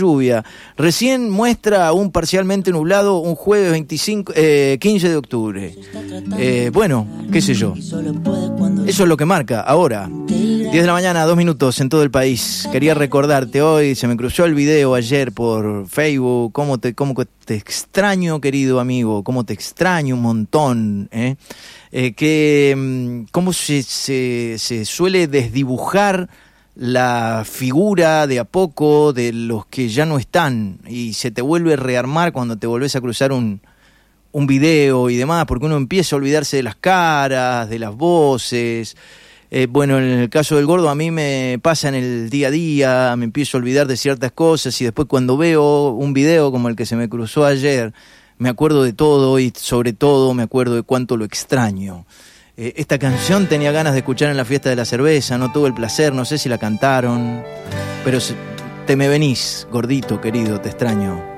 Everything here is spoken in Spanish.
lluvia. Recién muestra un parcialmente nublado un jueves 15 de octubre. Bueno, qué sé yo. Eso es lo que marca ahora. 10 de la mañana, 2 minutos en todo el país. Quería recordarte hoy, se me cruzó el video ayer por Facebook, cómo te extraño, querido amigo, cómo te extraño un montón, cómo se suele desdibujar la figura de a poco de los que ya no están y se te vuelve a rearmar cuando te volvés a cruzar un video y demás, porque uno empieza a olvidarse de las caras, de las voces. Bueno, en el caso del Gordo a mí me pasa en el día a día, me empiezo a olvidar de ciertas cosas y después cuando veo un video como el que se me cruzó ayer, me acuerdo de todo y sobre todo me acuerdo de cuánto lo extraño. Esta canción tenía ganas de escuchar en la fiesta de la cerveza, no tuve el placer, no sé si la cantaron, pero te me venís, Gordito, querido, te extraño.